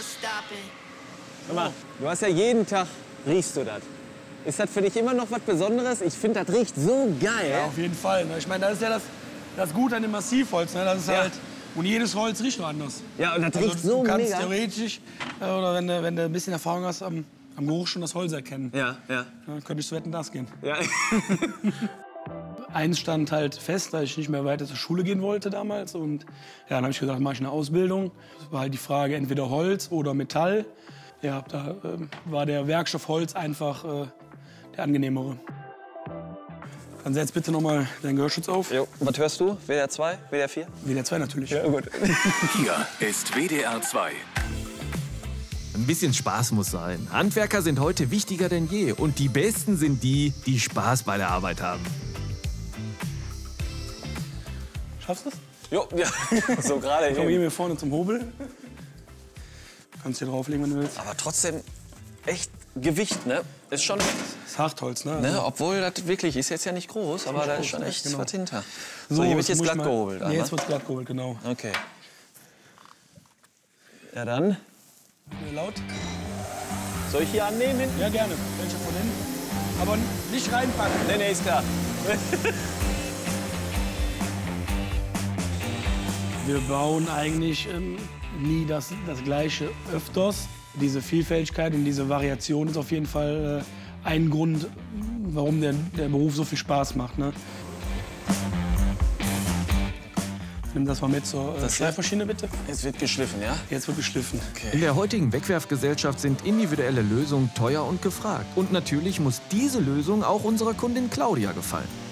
Hör mal, du hast ja jeden Tag, riechst du das. Ist das für dich immer noch was Besonderes? Ich finde, das riecht so geil. Ja, auf jeden Fall. Ne? Ich meine, das ist ja das Gute an dem Massivholz. Ne? Das ist halt, und jedes Holz riecht nur anders. Ja, und das Also, riecht so du kannst mega. theoretisch, oder wenn du ein bisschen Erfahrung hast, am Geruch schon das Holz erkennen. Ja. Dann könnte ich zu Wetten, das gehen. Ja. Eins stand halt fest, dass ich nicht mehr weiter zur Schule gehen wollte damals. Und ja, dann habe ich gesagt, mache ich eine Ausbildung. Das war halt die Frage, entweder Holz oder Metall. Ja, da war der Werkstoff Holz einfach der angenehmere. Dann setz bitte noch mal deinen Gehörschutz auf. Jo, was hörst du? WDR 2? WDR 4? WDR 2 natürlich. Ja, gut. Hier ist WDR 2. Ein bisschen Spaß muss sein. Handwerker sind heute wichtiger denn je. Und die Besten sind die, die Spaß bei der Arbeit haben. Schaffst du es? Jo, ja. So gerade Komm, gehen hier. wir vorne zum Hobel. Kannst hier drauflegen, wenn du willst. Aber trotzdem echt Gewicht, ne? Ist schon, Das ist Hartholz, ne? ne? Obwohl das wirklich ist jetzt ja nicht groß, aber da ist schon echt genau. was hinter. So, hier wird jetzt muss ich glatt mal- gehobelt. Nee, jetzt wird's glatt gehobelt, genau. Okay. Ja, dann. Laut? Soll ich hier annehmen? Ja, gerne. Welche von denen? Aber nicht reinpacken. Nee, ist klar. Wir bauen eigentlich nie das Gleiche öfters. Diese Vielfältigkeit und diese Variation ist auf jeden Fall ein Grund, warum der Beruf so viel Spaß macht. Ne? Nimm das mal mit zur Schleifmaschine, bitte. Jetzt wird geschliffen, ja? Jetzt wird geschliffen. In der heutigen Wegwerfgesellschaft sind individuelle Lösungen teuer und gefragt. Und natürlich muss diese Lösung auch unserer Kundin Claudia gefallen.